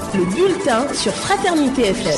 le bulletin sur Fraternité FM.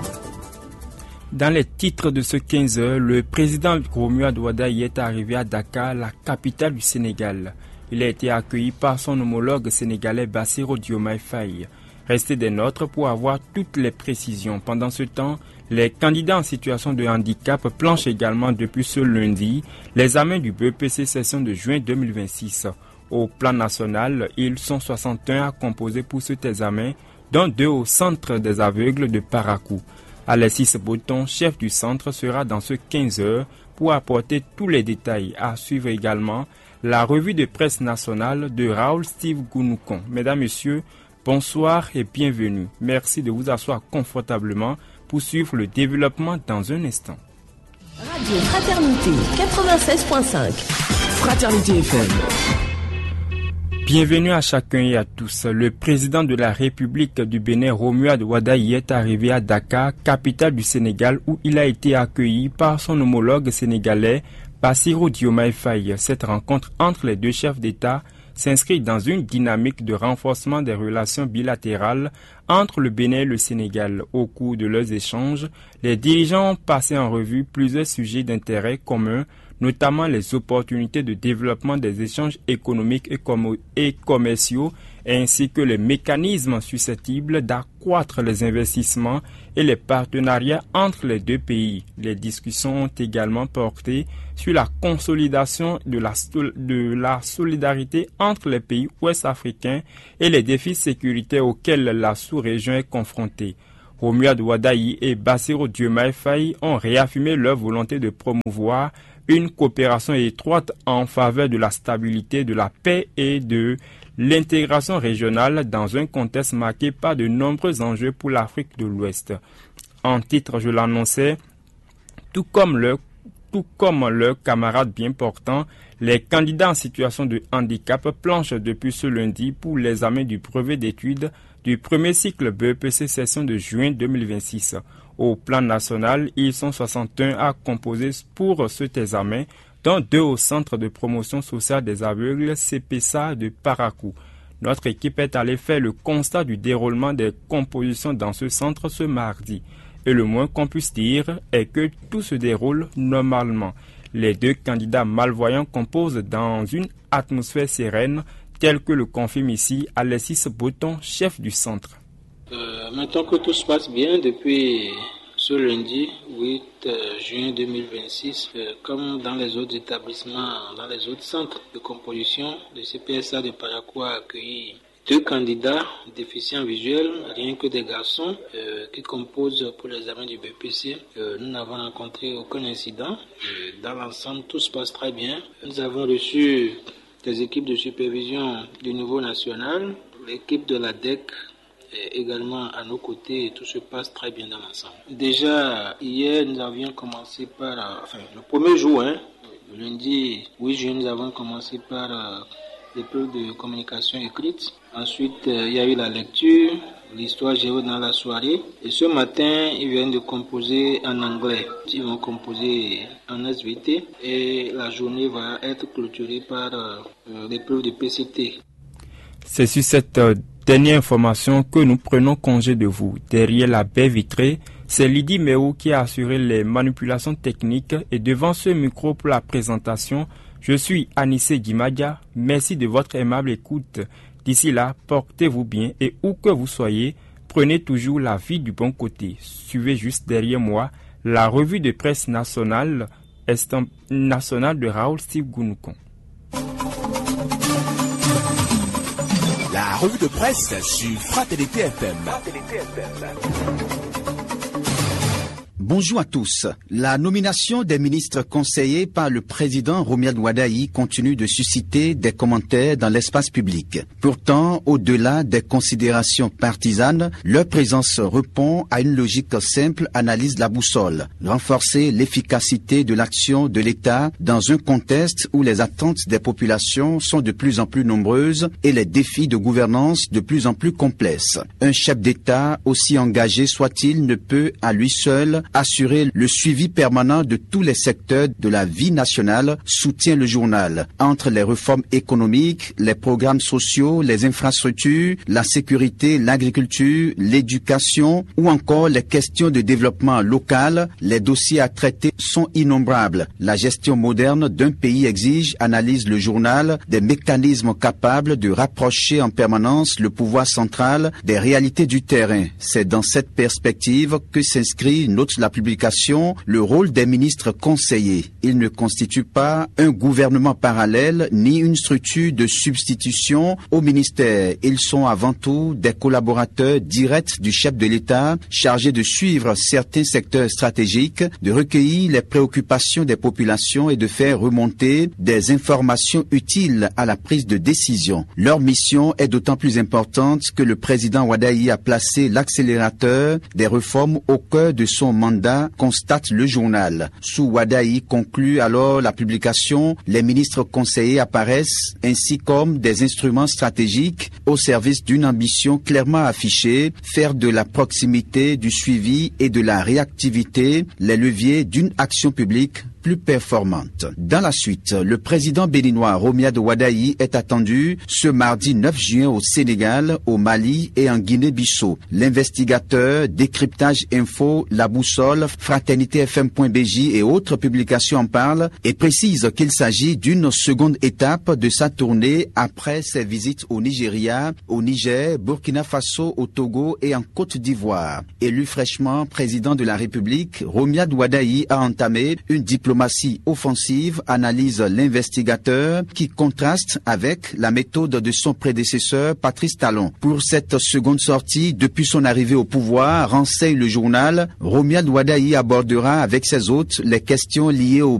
Dans les titres de ce 15h, le président Romuald Wadayi est arrivé à Dakar, la capitale du Sénégal. Il a été accueilli par son homologue sénégalais Bassirou Diomaye Faye. Restez des nôtres pour avoir toutes les précisions. Pendant ce temps, les candidats en situation de handicap planchent également depuis ce lundi l'examen du BEPC session de juin 2026. Au plan national, ils sont 61 à composer pour cet examen, dont 2 au centre des aveugles de Parakou. Alexis Bouton, chef du centre, sera dans ce 15h pour apporter tous les détails. À suivre également la revue de presse nationale de Raoul Steve Gounoucon. Mesdames, Messieurs, bonsoir et bienvenue. Merci de vous asseoir confortablement pour suivre le développement dans un instant. Radio Fraternité 96.5. Fraternité FM. Bienvenue à chacun et à tous. Le président de la République du Bénin, Romuald Wadayi, est arrivé à Dakar, capitale du Sénégal, où il a été accueilli par son homologue sénégalais, Bassirou Diomaye Faye. Cette rencontre entre les deux chefs d'État s'inscrit dans une dynamique de renforcement des relations bilatérales entre le Bénin et le Sénégal. Au cours de leurs échanges, les dirigeants ont passé en revue plusieurs sujets d'intérêt commun, notamment les opportunités de développement des échanges économiques et commerciaux, ainsi que les mécanismes susceptibles d'accroître les investissements et les partenariats entre les deux pays. Les discussions ont également porté sur la consolidation de la solidarité entre les pays ouest-africains et les défis sécuritaires auxquels la sous-région est confrontée. Romuald Wadayi et Bassirou Diomaye Faye ont réaffirmé leur volonté de promouvoir une coopération étroite en faveur de la stabilité, de la paix et de l'intégration régionale dans un contexte marqué par de nombreux enjeux pour l'Afrique de l'Ouest. En titre, je l'annonçais, tout comme leurs camarades bien portants, les candidats en situation de handicap planchent depuis ce lundi pour l'examen du brevet d'études du premier cycle BEPC session de juin 2026. Au plan national, ils sont 61 à composer pour cet examen, dont 2 au Centre de promotion sociale des aveugles CPSA de Parakou. Notre équipe est allée faire le constat du déroulement des compositions dans ce centre ce mardi. Et le moins qu'on puisse dire est que tout se déroule normalement. Les deux candidats malvoyants composent dans une atmosphère sereine, telle que le confirme ici Alexis Bouton, chef du centre. Maintenant que tout se passe bien depuis ce lundi 8 juin 2026, comme dans les autres établissements, dans les autres centres de composition, le CPSA de Parakou a accueilli 2 candidats déficients visuels, rien que des garçons, qui composent pour l'examen du BPC. Nous n'avons rencontré aucun incident. Dans l'ensemble, tout se passe très bien. Nous avons reçu des équipes de supervision du niveau national, l'équipe de la DEC également à nos côtés, et tout se passe très bien dans l'ensemble. Déjà, hier, nous avions commencé par, le premier jour, le lundi 8 juin, nous avons commencé par l'épreuve de communication écrite. Ensuite, il y a eu la lecture, l'histoire géo dans la soirée. Et ce matin, ils viennent de composer en anglais. Ils vont composer en SVT et la journée va être clôturée par l'épreuve de PCT. C'est sur cette dernière information que nous prenons congé de vous. Derrière la baie vitrée, c'est Lydie Méou qui a assuré les manipulations techniques et devant ce micro pour la présentation, je suis Anissé Dimadia. Merci de votre aimable écoute. D'ici là, portez-vous bien et où que vous soyez, prenez toujours la vie du bon côté. Suivez juste derrière moi la revue de presse nationale de Raoul Steve Gounoucon. La revue de presse sur Fraternité FM. Bonjour à tous. La nomination des ministres conseillés par le président Romuald Wadayi continue de susciter des commentaires dans l'espace public. Pourtant, au-delà des considérations partisanes, leur présence répond à une logique simple analyse de la boussole. Renforcer l'efficacité de l'action de l'État dans un contexte où les attentes des populations sont de plus en plus nombreuses et les défis de gouvernance de plus en plus complexes. Un chef d'État, aussi engagé soit-il, ne peut à lui seul assurer le suivi permanent de tous les secteurs de la vie nationale, soutient le journal. Entre les réformes économiques, les programmes sociaux, les infrastructures, la sécurité, l'agriculture, l'éducation ou encore les questions de développement local, les dossiers à traiter sont innombrables. La gestion moderne d'un pays exige, analyse le journal, des mécanismes capables de rapprocher en permanence le pouvoir central des réalités du terrain. C'est dans cette perspective que s'inscrit, note la publication, le rôle des ministres conseillers. Ils ne constituent pas un gouvernement parallèle ni une structure de substitution au ministère. Ils sont avant tout des collaborateurs directs du chef de l'État chargés de suivre certains secteurs stratégiques, de recueillir les préoccupations des populations et de faire remonter des informations utiles à la prise de décision. Leur mission est d'autant plus importante que le président Wadayi a placé l'accélérateur des réformes au cœur de son mandat, constate le journal. Sous Wadayi, conclut alors la publication, les ministres conseillers apparaissent ainsi comme des instruments stratégiques au service d'une ambition clairement affichée, faire de la proximité, du suivi et de la réactivité les leviers d'une action publique plus performante. Dans la suite, le président béninois Romuald Wadayi est attendu ce mardi 9 juin au Sénégal, au Mali et en Guinée-Bissau. L'investigateur, Décryptage Info, La Boussole, FraternitéFM.bj et autres publications en parlent et précise qu'il s'agit d'une seconde étape de sa tournée après ses visites au Nigeria, au Niger, Burkina Faso, au Togo et en Côte d'Ivoire. Élu fraîchement président de la République, Romuald Wadayi a entamé une diplomatie offensive, analyse l'investigateur, qui contraste avec la méthode de son prédécesseur Patrice Talon. Pour cette seconde sortie, depuis son arrivée au pouvoir, renseigne le journal, Romuald Wadayi abordera avec ses hôtes les questions liées au